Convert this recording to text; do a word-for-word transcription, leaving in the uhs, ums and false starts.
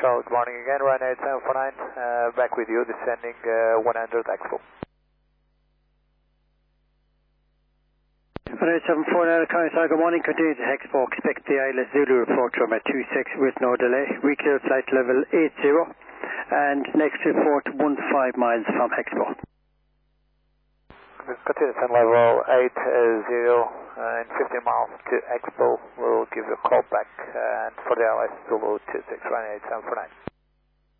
Charles, good morning again, Ryanair eight seven four nine, uh, back with you, descending uh, one hundred Expo. Ryanair eight seven four nine, good morning, continue to Expo, expect the I L S Zulu report from at two six with no delay, reclear flight level eight zero, and next report one five miles from Expo. Continue to level eight zero and fifteen miles to Expo. We'll give you a call back, and for the I L S Zulu two six Ryanair eight seven four nine.